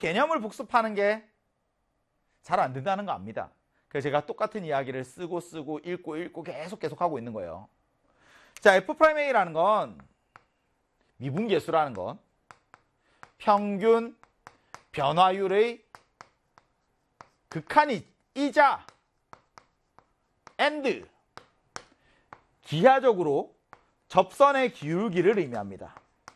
개념을 복습하는 게 잘 안 된다는 거 압니다. 그래서 제가 똑같은 이야기를 쓰고 읽고 계속 하고 있는 거예요. 자, F'A라는 건 미분계수라는 건 평균 변화율의 극한이자 and 기하적으로 접선의 기울기를 의미합니다.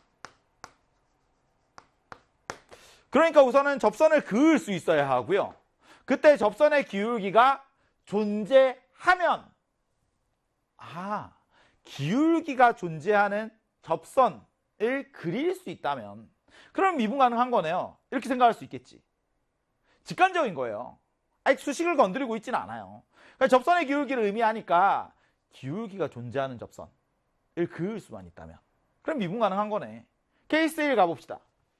그러니까 우선은 접선을 그을 수 있어야 하고요. 그때 접선의 기울기가 존재하면 기울기가 존재하는 접선을 그릴 수 있다면 그럼 미분 가능한 거네요. 이렇게 생각할 수 있겠지. 직관적인 거예요. 아직 수식을 건드리고 있지는 않아요. 그러니까 접선의 기울기를 의미하니까 기울기가 존재하는 접선을 그을 수만 있다면 그럼 미분 가능한 거네. 케이스 1 가봅시다.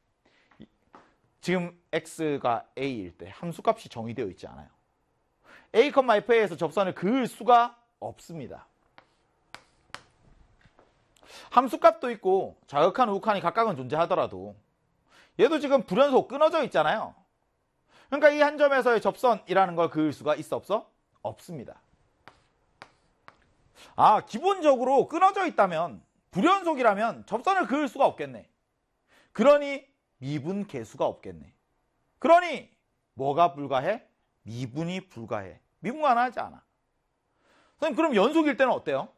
지금 x가 a일 때 함수값이 정의되어 있지 않아요. a, f에서 접선을 그을 수가 없습니다. 함수값도 있고 자극한 우극한이 각각은 존재하더라도 얘도 지금 불연속 끊어져 있잖아요. 그러니까 이 한 점에서의 접선이라는 걸 그을 수가 있어 없어? 없습니다. 기본적으로 끊어져 있다면 불연속이라면 접선을 그을 수가 없겠네. 그러니 미분 계수가 없겠네. 그러니 뭐가 불가해? 미분이 불가해. 미분 가능하지 않아. 선생님 그럼 연속일 때는 어때요?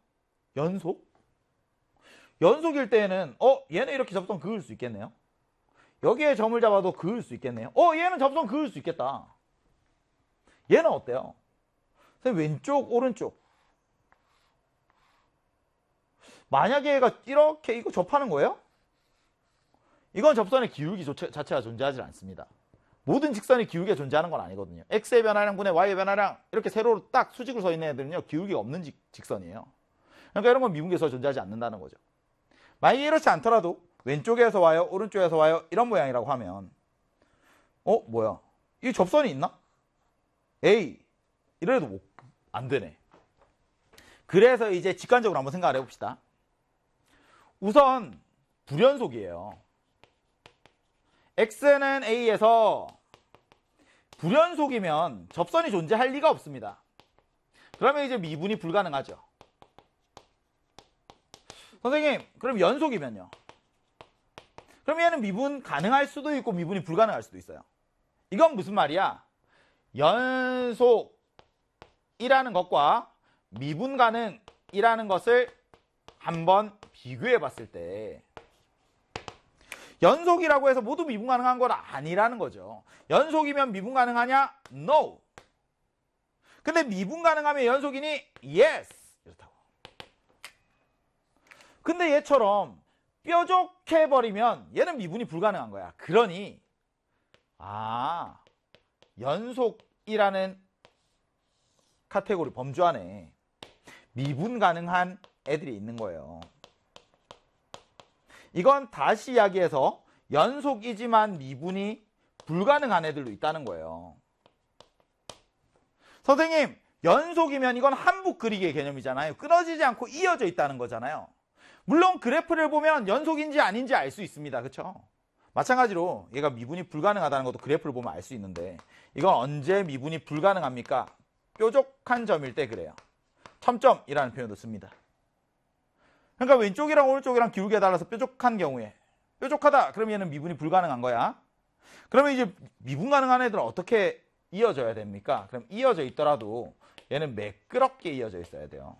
연속일 때는 얘는 이렇게 접선 그을 수 있겠네요. 여기에 점을 잡아도 그을 수 있겠네요. 얘는 접선 그을 수 있겠다. 얘는 어때요? 선생님 왼쪽 오른쪽 만약에 얘가 이렇게 이거 접하는 거예요? 이건 접선의 기울기 자체가 존재하지 않습니다. 모든 직선이 기울기가 존재하는 건 아니거든요. x의 변화량 분의 y의 변화량 이렇게 세로로 딱 수직으로 서 있는 애들은요 기울기가 없는 직선이에요. 그러니까 이런 건 미분계수가 존재하지 않는다는 거죠. 만약에 이렇지 않더라도 왼쪽에서 와요 오른쪽에서 와요 이런 모양이라고 하면 뭐야 이 접선이 있나? A 이래도 안 되네. 그래서 이제 직관적으로 한번 생각을 해봅시다. 우선 불연속이에요. x는 a에서 불연속이면 접선이 존재할 리가 없습니다. 그러면 이제 미분이 불가능하죠. 선생님 그럼 연속이면요? 그럼 얘는 미분 가능할 수도 있고 미분이 불가능할 수도 있어요. 이건 무슨 말이야? 연속이라는 것과 미분 가능이라는 것을 한번 비교해 봤을 때 연속이라고 해서 모두 미분 가능한 건 아니라는 거죠. 연속이면 미분 가능하냐? No. 근데 미분 가능하면 연속이니? Yes. 이렇다고. 근데 얘처럼 뾰족해버리면 얘는 미분이 불가능한 거야. 그러니 연속이라는 카테고리 범주 안에 미분 가능한 애들이 있는 거예요. 이건 다시 이야기해서 연속이지만 미분이 불가능한 애들도 있다는 거예요. 선생님 연속이면 이건 한북 그리기의 개념이잖아요. 끊어지지 않고 이어져 있다는 거잖아요. 물론 그래프를 보면 연속인지 아닌지 알 수 있습니다. 그렇죠? 마찬가지로 얘가 미분이 불가능하다는 것도 그래프를 보면 알 수 있는데 이건 언제 미분이 불가능합니까? 뾰족한 점일 때 그래요. 첨점이라는 표현도 씁니다. 그러니까 왼쪽이랑 오른쪽이랑 기울기에 달라서 뾰족한 경우에 뾰족하다 그러면 얘는 미분이 불가능한 거야. 그러면 이제 미분 가능한 애들은 어떻게 이어져야 됩니까? 그럼 이어져 있더라도 얘는 매끄럽게 이어져 있어야 돼요.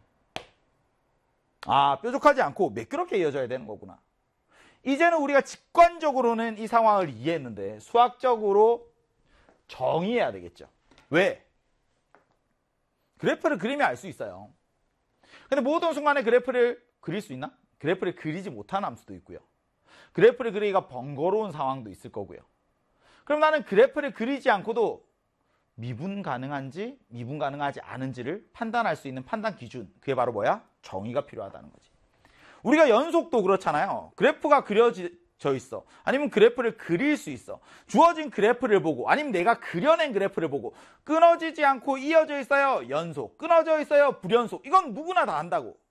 뾰족하지 않고 매끄럽게 이어져야 되는 거구나. 이제는 우리가 직관적으로는 이 상황을 이해했는데 수학적으로 정의해야 되겠죠. 왜? 그래프를 그리면 알 수 있어요. 근데 모든 순간에 그래프를 그릴 수 있나? 그래프를 그리지 못하는 함수도 있고요. 그래프를 그리기가 번거로운 상황도 있을 거고요. 그럼 나는 그래프를 그리지 않고도 미분 가능한지 미분 가능하지 않은지를 판단할 수 있는 판단 기준, 그게 바로 뭐야? 정의가 필요하다는 거지. 우리가 연속도 그렇잖아요. 그래프가 그려져 있어. 아니면 그래프를 그릴 수 있어. 주어진 그래프를 보고 아니면 내가 그려낸 그래프를 보고 끊어지지 않고 이어져 있어요. 연속. 끊어져 있어요. 불연속. 이건 누구나 다 한다고.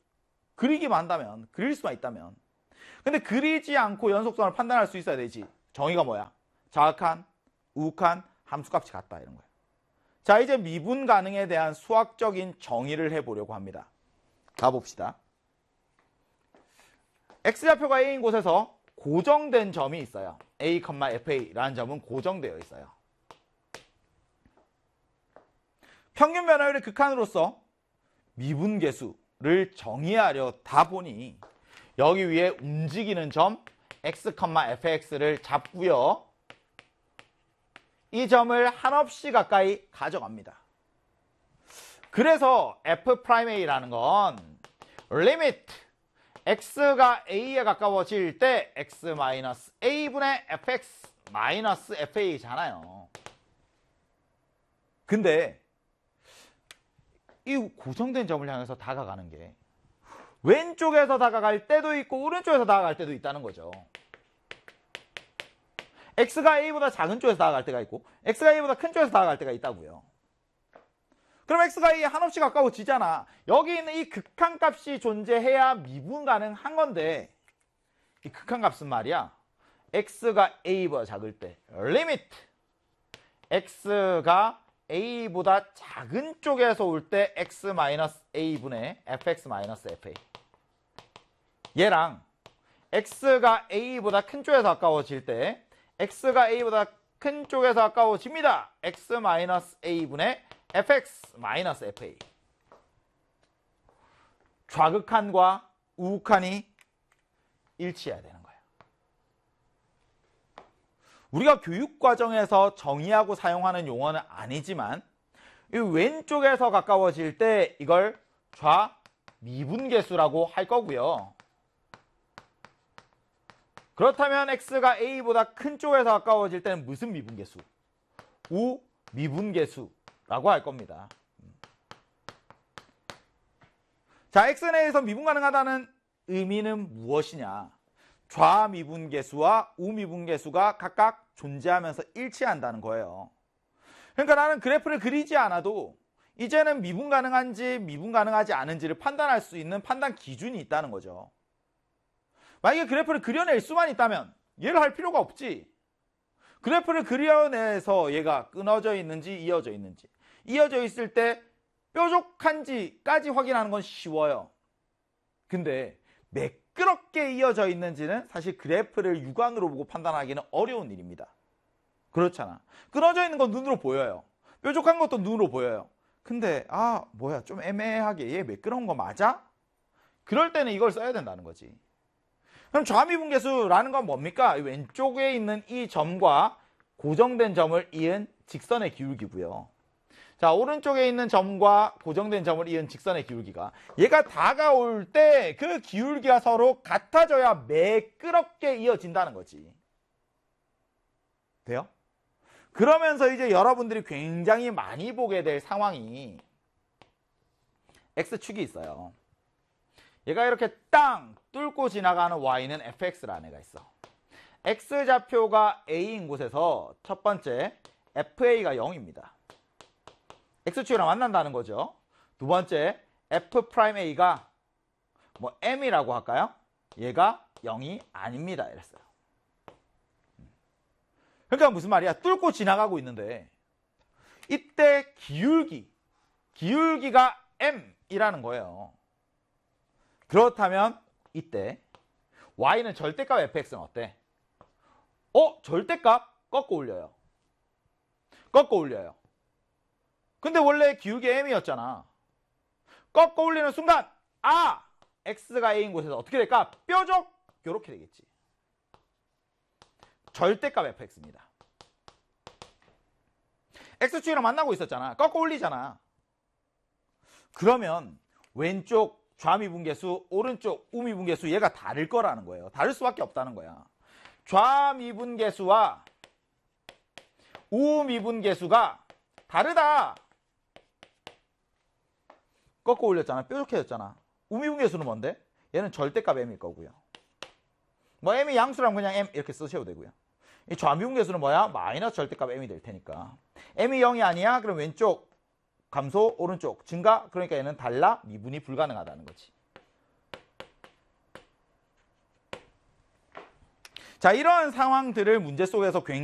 그리기만 한다면, 그릴 수만 있다면. 근데 그리지 않고 연속성을 판단할 수 있어야 되지. 정의가 뭐야? 좌극한, 우극한, 함수값이 같다 이런 거예요. 자, 이제 미분 가능에 대한 수학적인 정의를 해보려고 합니다. 가봅시다. x좌표가 a인 곳에서 고정된 점이 있어요. a, fa라는 점은 고정되어 있어요. 평균 변화율의 극한으로서 미분계수를 정의하려다 보니 여기 위에 움직이는 점 x, fx를 잡고요. 이 점을 한없이 가까이 가져갑니다. 그래서 f'a라는 건 limit x가 a에 가까워질 때 x-a분의 fx-fa잖아요. 근데 이 고정된 점을 향해서 다가가는 게 왼쪽에서 다가갈 때도 있고 오른쪽에서 다가갈 때도 있다는 거죠. x가 a보다 작은 쪽에서 다가갈 때가 있고 x가 a보다 큰 쪽에서 다가갈 때가 있다고요. 그럼 x가 a에 한없이 가까워지잖아. 여기 있는 이 극한값이 존재해야 미분 가능한 건데 이 극한값은 말이야. x가 a보다 작을 때 limit x가 a보다 작은 쪽에서 올 때 x-a분의 fx-fa 얘랑 x가 a보다 큰 쪽에서 가까워질 때 x가 a보다 큰 쪽에서 가까워집니다. x-a분의 fx-fa 좌극한과 우극한이 일치해야 되는 거예요. 우리가 교육과정에서 정의하고 사용하는 용어는 아니지만 이 왼쪽에서 가까워질 때 이걸 좌미분계수라고 할 거고요. 그렇다면 x가 a보다 큰 쪽에서 가까워질 때는 무슨 미분계수? 우미분계수라고 할 겁니다. 자, x 내에서 미분 가능하다는 의미는 무엇이냐? 좌미분계수와 우미분계수가 각각 존재하면서 일치한다는 거예요. 그러니까 나는 그래프를 그리지 않아도 이제는 미분 가능한지 미분 가능하지 않은지를 판단할 수 있는 판단 기준이 있다는 거죠. 만약에 그래프를 그려낼 수만 있다면 얘를 할 필요가 없지. 그래프를 그려내서 얘가 끊어져 있는지 이어져 있는지, 이어져 있을 때 뾰족한지까지 확인하는 건 쉬워요. 근데 매끄럽게 이어져 있는지는 사실 그래프를 육안으로 보고 판단하기는 어려운 일입니다. 그렇잖아. 끊어져 있는 건 눈으로 보여요. 뾰족한 것도 눈으로 보여요. 근데 뭐야 좀 애매하게 얘 매끄러운 거 맞아? 그럴 때는 이걸 써야 된다는 거지. 그럼 좌미분계수라는 건 뭡니까? 왼쪽에 있는 이 점과 고정된 점을 이은 직선의 기울기고요. 자, 오른쪽에 있는 점과 고정된 점을 이은 직선의 기울기가 얘가 다가올 때 그 기울기가 서로 같아져야 매끄럽게 이어진다는 거지. 돼요? 그러면서 이제 여러분들이 굉장히 많이 보게 될 상황이 x축이 있어요. 얘가 이렇게 땅 뚫고 지나가는 y는 fx라는 애가 있어. x좌표가 a인 곳에서 첫 번째 fa가 0입니다. x축이랑 만난다는 거죠. 두 번째 f'a가 뭐 m이라고 할까요? 얘가 0이 아닙니다. 이랬어요. 그러니까 무슨 말이야? 뚫고 지나가고 있는데 이때 기울기가 m이라는 거예요. 그렇다면 이때 y는 절대값 fx는 어때? 절대값 꺾어 올려요. 꺾어 올려요. 근데 원래 기울기 m이었잖아. 꺾어 올리는 순간 x가 a인 곳에서 어떻게 될까? 뾰족 이렇게 되겠지. 절대값 fx입니다. x축이랑 만나고 있었잖아. 꺾어 올리잖아. 그러면 왼쪽 좌미분계수, 오른쪽 우미분계수 얘가 다를 거라는 거예요. 다를 수밖에 없다는 거야. 좌미분계수와 우미분계수가 다르다. 꺾어 올렸잖아. 뾰족해졌잖아. 우미분계수는 뭔데? 얘는 절대값 m일 거고요. 뭐 m이 양수라면 그냥 m 이렇게 쓰셔도 되고요. 이 좌미분계수는 뭐야? 마이너스 절대값 m이 될 테니까. m이 0이 아니야? 그럼 왼쪽 감소, 오른쪽 증가. 그러니까 얘는 달라 미분이 불가능하다는 거지. 자, 이런 상황들을 문제 속에서 굉장히